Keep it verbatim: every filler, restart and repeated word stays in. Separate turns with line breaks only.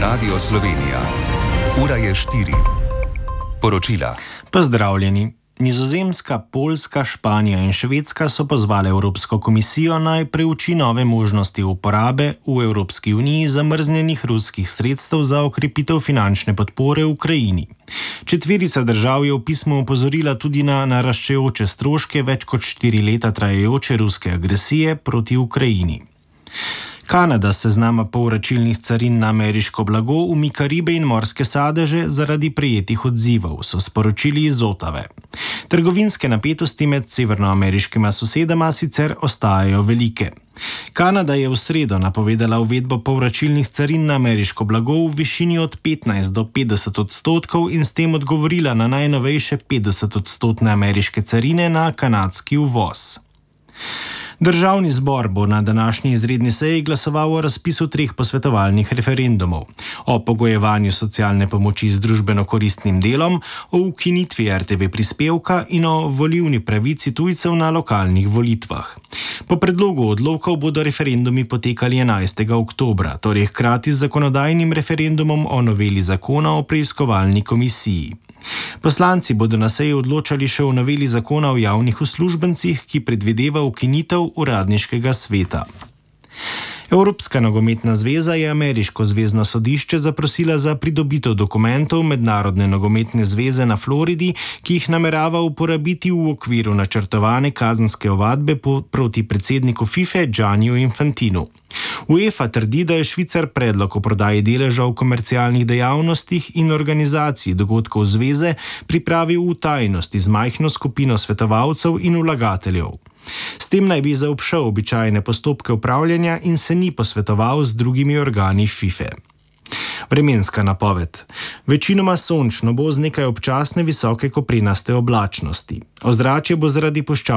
Radio Slovenija. Ura je štiri. Poročila.
Pozdravljeni. Nizozemska, Poljska, Španija in Švedska so pozvale Evropsko komisijo naj preuči nove možnosti uporabe v Evropski uniji zamrznjenih ruskih sredstev za okrepitev finančne podpore Ukrajini. Četverica držav je v pismu opozorila tudi na naraščajoče stroške več kot štiri leta trajajoče ruske agresije proti Ukrajini. Kanada se seznama povračilnih carin na ameriško blago umika ribe in morske sadeže zaradi prejetih odzivov, so sporočili iz Otave. Trgovinske napetosti med severnoameriškima sosedama sicer ostajajo velike. Kanada je v sredo napovedala uvedbo povračilnih carin na ameriško blago v višini od petnajst do petdeset odstotkov in s tem odgovorila na najnovejše petdeset odstotne ameriške carine na kanadski uvoz. Državni zbor bo na današnji izredni seji glasoval o razpisu treh posvetovalnih referendumov: o pogojevanju socialne pomoči z družbeno koristnim delom, o ukinitvi er te ve prispevka in o volilni pravici tujcev na lokalnih volitvah. Po predlogu odlokov bodo referendumi potekali enajstega oktobra, torej hkrati z zakonodajnim referendumom o noveli zakona o preiskovalni komisiji. Poslanci bodo na seji odločali še o noveli zakona o javnih uslužbencih, ki predvideva ukinitev uradniškega sveta. Evropska nogometna zveza je ameriško zvezno sodišče zaprosila za pridobitev dokumentov Mednarodne nogometne zveze na Floridi, ki jih namerava uporabiti v okviru načrtovane kazenske ovadbe proti predsedniku Fife Gianniju Infantinu. UEFA trdi, da je Švicar predlog o prodaji deleža v komercialnih dejavnostih in organizaciji dogodkov zveze pripravil v tajnosti z majhno skupino svetovalcev in vlagateljev. S tem naj bi zaobšel običajne postopke upravljanja in se ni posvetoval z drugimi organi Fife. Vremenska napoved. Večinoma sončno bo z nekaj občasne visoke koprenaste oblačnosti. Ozračje bo zaradi puščav